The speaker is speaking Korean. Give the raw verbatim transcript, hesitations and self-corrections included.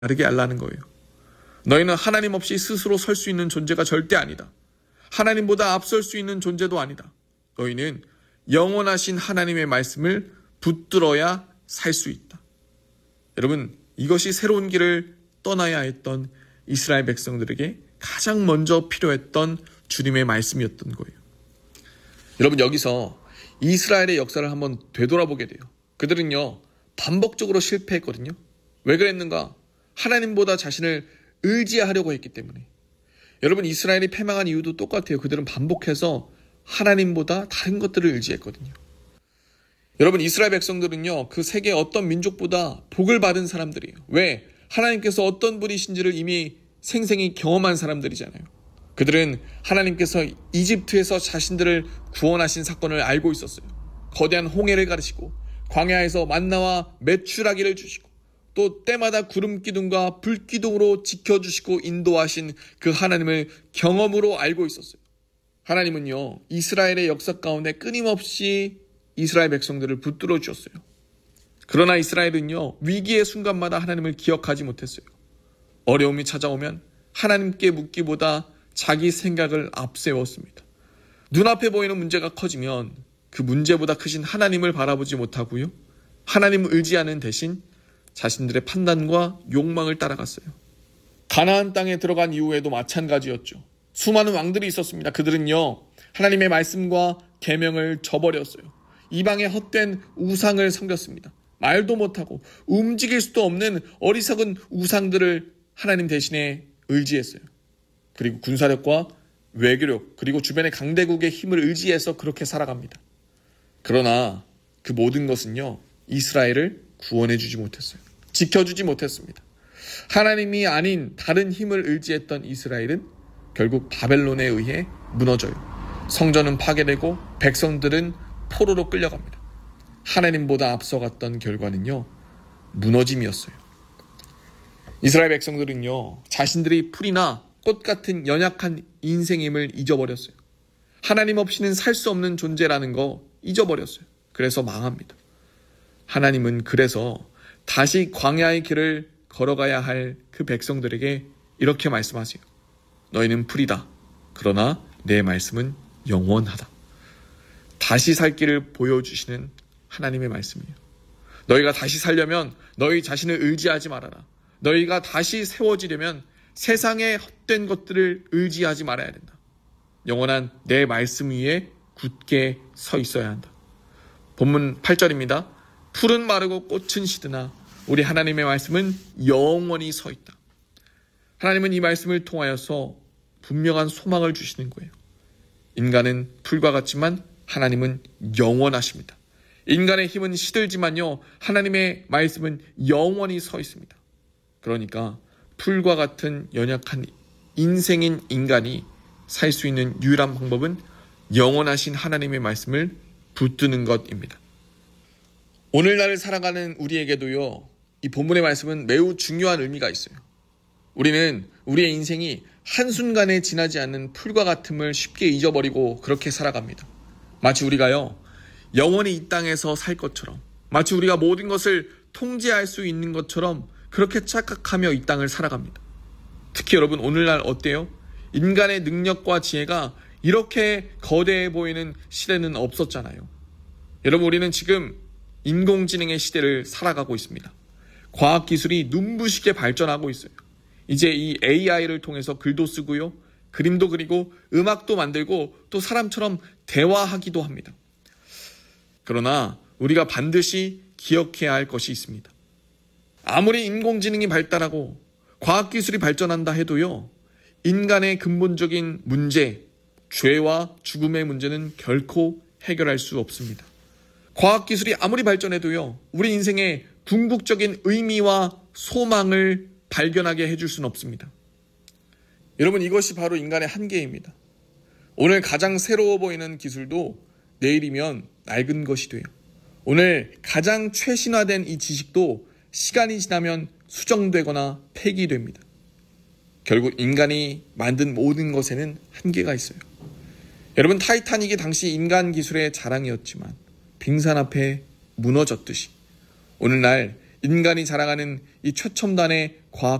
다르게 알라는 거예요. 너희는 하나님 없이 스스로 설 수 있는 존재가 절대 아니다. 하나님보다 앞설 수 있는 존재도 아니다. 너희는 영원하신 하나님의 말씀을 붙들어야 살 수 있다. 여러분, 이것이 새로운 길을 떠나야 했던 이스라엘 백성들에게 가장 먼저 필요했던 주님의 말씀이었던 거예요. 여러분, 여기서 이스라엘의 역사를 한번 되돌아보게 돼요. 그들은요, 반복적으로 실패했거든요. 왜 그랬는가? 하나님보다 자신을 의지하려고 했기 때문에. 여러분, 이스라엘이 패망한 이유도 똑같아요. 그들은 반복해서 하나님보다 다른 것들을 의지했거든요. 여러분, 이스라엘 백성들은요, 그 세계 어떤 민족보다 복을 받은 사람들이에요. 왜? 하나님께서 어떤 분이신지를 이미 생생히 경험한 사람들이잖아요. 그들은 하나님께서 이집트에서 자신들을 구원하신 사건을 알고 있었어요. 거대한 홍해를 가르시고 광야에서 만나와 메추라기를 주시고 또 때마다 구름 기둥과 불 기둥으로 지켜주시고 인도하신 그 하나님을 경험으로 알고 있었어요. 하나님은요, 이스라엘의 역사 가운데 끊임없이 이스라엘 백성들을 붙들어 주셨어요. 그러나 이스라엘은요, 위기의 순간마다 하나님을 기억하지 못했어요. 어려움이 찾아오면 하나님께 묻기보다 자기 생각을 앞세웠습니다. 눈앞에 보이는 문제가 커지면 그 문제보다 크신 하나님을 바라보지 못하고요, 하나님을 의지하는 대신 자신들의 판단과 욕망을 따라갔어요. 가나안 땅에 들어간 이후에도 마찬가지였죠. 수많은 왕들이 있었습니다. 그들은요, 하나님의 말씀과 계명을 저버렸어요. 이방의 헛된 우상을 섬겼습니다. 말도 못하고 움직일 수도 없는 어리석은 우상들을 하나님 대신에 의지했어요. 그리고 군사력과 외교력, 그리고 주변의 강대국의 힘을 의지해서 그렇게 살아갑니다. 그러나 그 모든 것은요, 이스라엘을 구원해주지 못했어요. 지켜주지 못했습니다. 하나님이 아닌 다른 힘을 의지했던 이스라엘은 결국 바벨론에 의해 무너져요. 성전은 파괴되고 백성들은 포로로 끌려갑니다. 하나님보다 앞서갔던 결과는요, 무너짐이었어요. 이스라엘 백성들은요, 자신들이 풀이나 꽃 같은 연약한 인생임을 잊어버렸어요. 하나님 없이는 살 수 없는 존재라는 거 잊어버렸어요. 그래서 망합니다. 하나님은 그래서 다시 광야의 길을 걸어가야 할 그 백성들에게 이렇게 말씀하세요. 너희는 풀이다. 그러나 내 말씀은 영원하다. 다시 살 길을 보여주시는 하나님의 말씀이에요. 너희가 다시 살려면 너희 자신을 의지하지 말아라. 너희가 다시 세워지려면 세상의 헛된 것들을 의지하지 말아야 된다. 영원한 내 말씀 위에 굳게 서 있어야 한다. 본문 팔 절입니다. 풀은 마르고 꽃은 시드나 우리 하나님의 말씀은 영원히 서 있다. 하나님은 이 말씀을 통하여서 분명한 소망을 주시는 거예요. 인간은 풀과 같지만 하나님은 영원하십니다. 인간의 힘은 시들지만요, 하나님의 말씀은 영원히 서 있습니다. 그러니까 풀과 같은 연약한 인생인 인간이 살 수 있는 유일한 방법은 영원하신 하나님의 말씀을 붙드는 것입니다. 오늘날을 살아가는 우리에게도요, 이 본문의 말씀은 매우 중요한 의미가 있어요. 우리는 우리의 인생이 한순간에 지나지 않는 풀과 같음을 쉽게 잊어버리고 그렇게 살아갑니다. 마치 우리가요, 영원히 이 땅에서 살 것처럼, 마치 우리가 모든 것을 통제할 수 있는 것처럼 그렇게 착각하며 이 땅을 살아갑니다. 특히 여러분, 오늘날 어때요? 인간의 능력과 지혜가 이렇게 거대해 보이는 시대는 없었잖아요. 여러분, 우리는 지금 인공지능의 시대를 살아가고 있습니다. 과학기술이 눈부시게 발전하고 있어요. 이제 이 에이아이를 통해서 글도 쓰고요, 그림도 그리고 음악도 만들고 또 사람처럼 대화하기도 합니다. 그러나 우리가 반드시 기억해야 할 것이 있습니다. 아무리 인공지능이 발달하고 과학기술이 발전한다 해도요, 인간의 근본적인 문제, 죄와 죽음의 문제는 결코 해결할 수 없습니다. 과학기술이 아무리 발전해도요, 우리 인생의 궁극적인 의미와 소망을 발견하게 해줄 수는 없습니다. 여러분, 이것이 바로 인간의 한계입니다. 오늘 가장 새로워 보이는 기술도 내일이면 낡은 것이 돼요. 오늘 가장 최신화된 이 지식도 시간이 지나면 수정되거나 폐기됩니다. 결국 인간이 만든 모든 것에는 한계가 있어요. 여러분, 타이타닉이 당시 인간 기술의 자랑이었지만 빙산 앞에 무너졌듯이 오늘날 인간이 자랑하는 이 최첨단의 과학